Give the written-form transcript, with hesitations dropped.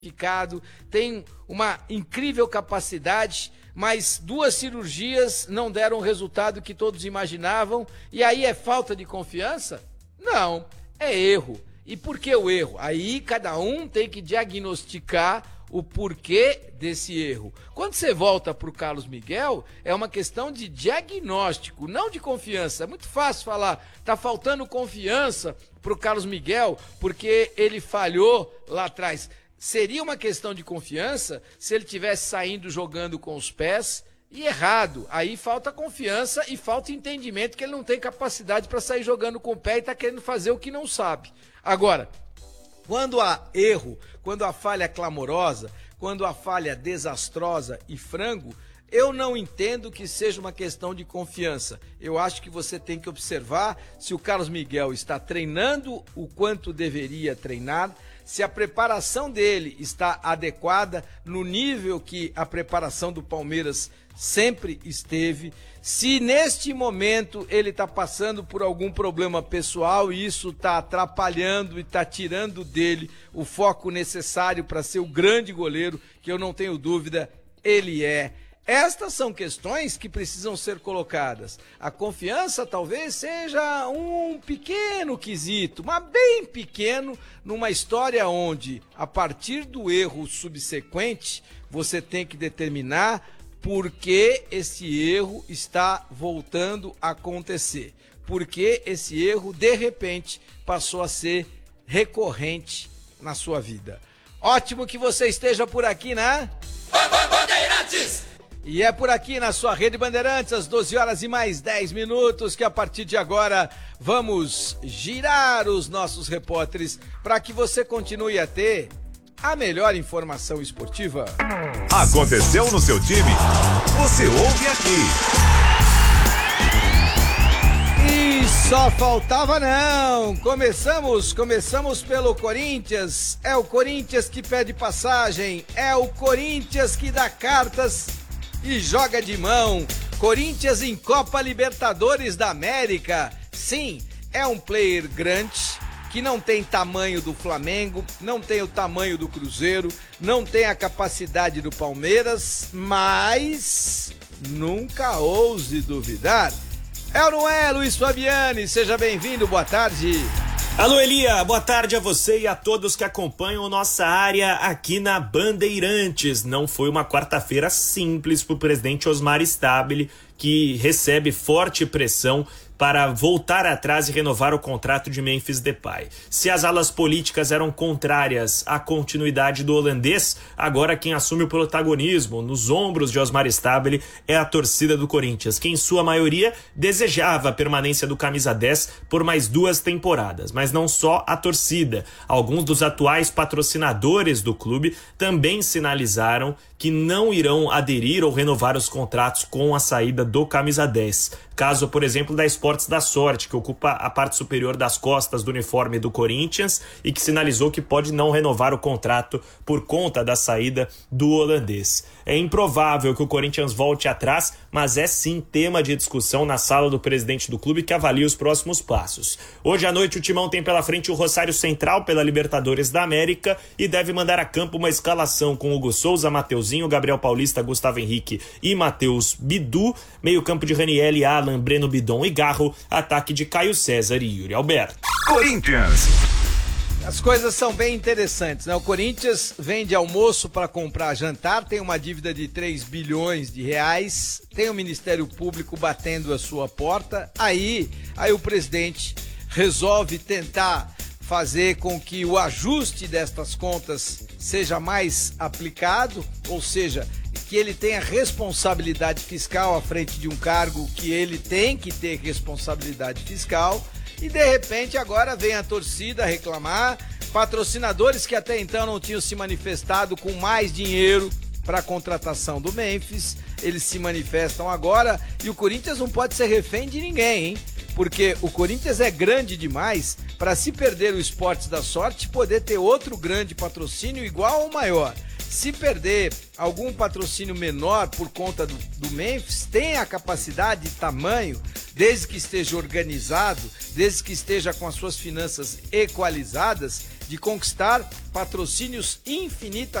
tem uma incrível capacidade, mas 2 cirurgias não deram o resultado que todos imaginavam, e aí é falta de confiança? Não, é erro. E por que o erro? Aí cada um tem que diagnosticar o porquê desse erro. Quando você volta para o Carlos Miguel, é uma questão de diagnóstico, não de confiança. É muito fácil falar, tá faltando confiança para o Carlos Miguel porque ele falhou lá atrás. Seria uma questão de confiança se ele tivesse saindo jogando com os pés e errado. Aí falta confiança e falta entendimento que ele não tem capacidade para sair jogando com o pé e está querendo fazer o que não sabe. Agora, quando há erro, quando a falha é clamorosa, quando a falha é desastrosa e frango, eu não entendo que seja uma questão de confiança. Eu acho que você tem que observar se o Carlos Miguel está treinando o quanto deveria treinar, se a preparação dele está adequada no nível que a preparação do Palmeiras sempre esteve, se neste momento ele está passando por algum problema pessoal e isso está atrapalhando e está tirando dele o foco necessário para ser o grande goleiro, que eu não tenho dúvida, ele é. Estas são questões que precisam ser colocadas. A confiança talvez seja um pequeno quesito, mas bem pequeno, numa história onde, a partir do erro subsequente, você tem que determinar por que esse erro está voltando a acontecer. Por que esse erro, de repente, passou a ser recorrente na sua vida. Ótimo que você esteja por aqui, né? Bandeirantes! E é por aqui na sua Rede Bandeirantes, às 12 horas e mais 10 minutos, que a partir de agora vamos girar os nossos repórteres para que você continue a ter a melhor informação esportiva. Aconteceu no seu time? Você ouve aqui. E só faltava não. Começamos pelo Corinthians. É o Corinthians que pede passagem, é o Corinthians que dá cartas e joga de mão. Corinthians em Copa Libertadores da América. Sim, é um player grande, que não tem tamanho do Flamengo, não tem o tamanho do Cruzeiro, não tem a capacidade do Palmeiras, mas nunca ouse duvidar. É ou não é, Luiz Fabiani? Seja bem-vindo, boa tarde. Alô, Elia, boa tarde a você e a todos que acompanham nossa área aqui na Bandeirantes. Não foi uma quarta-feira simples para o presidente Osmar Stabile, que recebe forte pressão para voltar atrás e renovar o contrato de Memphis Depay. Se as alas políticas eram contrárias à continuidade do holandês, agora quem assume o protagonismo nos ombros de Osmar Stabile é a torcida do Corinthians, que em sua maioria desejava a permanência do camisa 10 por mais 2 temporadas. Mas não só a torcida. Alguns dos atuais patrocinadores do clube também sinalizaram que não irão aderir ou renovar os contratos com a saída do camisa 10. Caso, por exemplo, da Esportes da Sorte, que ocupa a parte superior das costas do uniforme do Corinthians e que sinalizou que pode não renovar o contrato por conta da saída do holandês. É improvável que o Corinthians volte atrás, mas é sim tema de discussão na sala do presidente do clube, que avalia os próximos passos. Hoje à noite o Timão tem pela frente o Rosário Central pela Libertadores da América e deve mandar a campo uma escalação com Hugo Souza, Mateuzinho, Gabriel Paulista, Gustavo Henrique e Matheus Bidu, meio campo de Raniel, Alan, Breno Bidon e Garro, ataque de Caio César e Yuri Alberto. Corinthians. As coisas são bem interessantes, né? O Corinthians vende almoço para comprar jantar, tem uma dívida de 3 bilhões de reais, tem o Ministério Público batendo a sua porta, aí o presidente resolve tentar fazer com que o ajuste destas contas seja mais aplicado, ou seja, que ele tenha responsabilidade fiscal à frente de um cargo que ele tem que ter responsabilidade fiscal. E de repente agora vem a torcida reclamar, patrocinadores que até então não tinham se manifestado com mais dinheiro para a contratação do Memphis, eles se manifestam agora e o Corinthians não pode ser refém de ninguém, hein? Porque o Corinthians é grande demais para, se perder o Esportes da Sorte, poder ter outro grande patrocínio igual ou maior. Se perder algum patrocínio menor por conta do Memphis, tem a capacidade e tamanho, desde que esteja organizado, desde que esteja com as suas finanças equalizadas, de conquistar patrocínios infinitas